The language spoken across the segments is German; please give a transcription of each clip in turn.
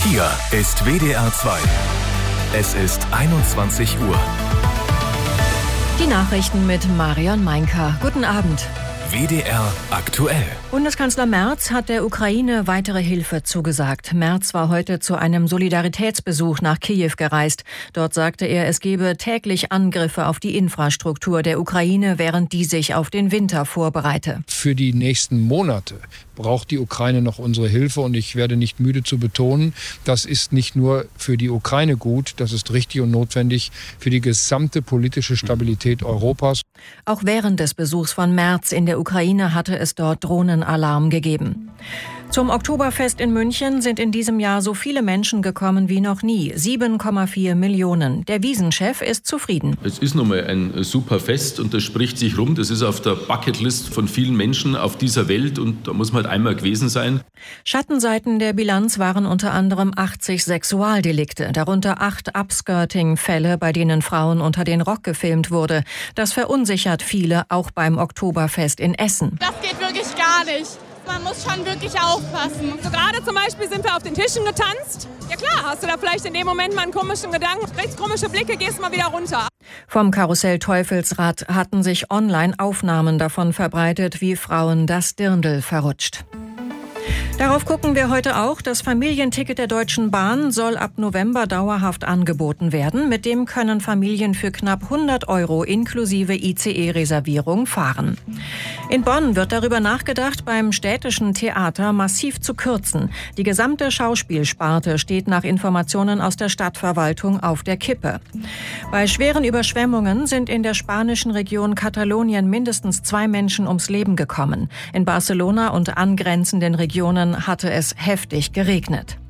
Hier ist WDR 2. Es ist 21 Uhr. Die Nachrichten mit Marion Meinker. Guten Abend. WDR aktuell. Bundeskanzler Merz hat der Ukraine weitere Hilfe zugesagt. Merz war heute zu einem Solidaritätsbesuch nach Kiew gereist. Dort sagte er, es gebe täglich Angriffe auf die Infrastruktur der Ukraine, während die sich auf den Winter vorbereite. Für die nächsten Monate braucht die Ukraine noch unsere Hilfe. Und ich werde nicht müde zu betonen, das ist nicht nur für die Ukraine gut, das ist richtig und notwendig für die gesamte politische Stabilität Europas. Auch während des Besuchs von Merz in der Ukraine hatte es dort Drohnenalarm gegeben. Zum Oktoberfest in München sind in diesem Jahr so viele Menschen gekommen wie noch nie. 7,4 Millionen. Der Wiesenchef ist zufrieden. Es ist nun mal ein super Fest und das spricht sich rum. Das ist auf der Bucketlist von vielen Menschen auf dieser Welt und da muss man halt einmal gewesen sein. Schattenseiten der Bilanz waren unter anderem 80 Sexualdelikte, darunter 8 Upskirting-Fälle, bei denen Frauen unter den Rock gefilmt wurde. Das verunsichert viele, auch beim Oktoberfest in Essen. Das geht wirklich gar nicht. Man muss schon wirklich aufpassen. So gerade zum Beispiel sind wir auf den Tischen getanzt. Ja klar, hast du da vielleicht in dem Moment mal einen komischen Gedanken, kriegst komische Blicke, gehst mal wieder runter. Vom Karussell Teufelsrad hatten sich online Aufnahmen davon verbreitet, wie Frauen das Dirndl verrutscht. Darauf gucken wir heute auch. Das Familienticket der Deutschen Bahn soll ab November dauerhaft angeboten werden. Mit dem können Familien für knapp 100 € inklusive ICE-Reservierung fahren. In Bonn wird darüber nachgedacht, beim Städtischen Theater massiv zu kürzen. Die gesamte Schauspielsparte steht nach Informationen aus der Stadtverwaltung auf der Kippe. Bei schweren Überschwemmungen sind in der spanischen Region Katalonien mindestens 2 Menschen ums Leben gekommen. In Barcelona und angrenzenden Regionen hatte es heftig geregnet.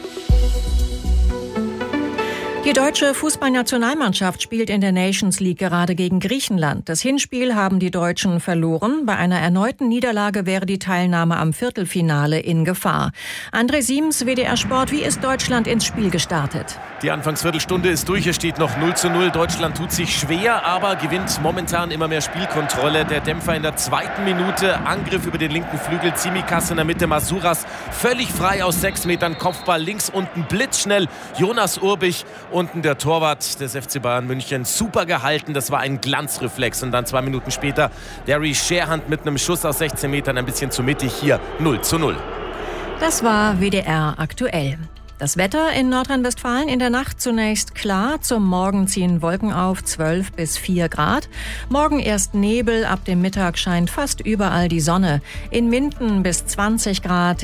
Die deutsche Fußballnationalmannschaft spielt in der Nations League gerade gegen Griechenland. Das Hinspiel haben die Deutschen verloren. Bei einer erneuten Niederlage wäre die Teilnahme am Viertelfinale in Gefahr. André Siems, WDR Sport, wie ist Deutschland ins Spiel gestartet? Die Anfangsviertelstunde ist durch, es steht noch 0:0. Deutschland tut sich schwer, aber gewinnt momentan immer mehr Spielkontrolle. Der Dämpfer in der 2. Minute, Angriff über den linken Flügel, Tsimikas in der Mitte, Masuras völlig frei aus 6 Metern, Kopfball links unten, blitzschnell, Jonas Urbich. Unten der Torwart des FC Bayern München, super gehalten, das war ein Glanzreflex. Und dann 2 Minuten später, Derry Scherhand mit einem Schuss aus 16 Metern, ein bisschen zu mittig, hier 0:0. Das war WDR aktuell. Das Wetter in Nordrhein-Westfalen in der Nacht zunächst klar. Zum Morgen ziehen Wolken auf, 12 bis 4 Grad. Morgen erst Nebel, ab dem Mittag scheint fast überall die Sonne. In Minden bis 20 Grad,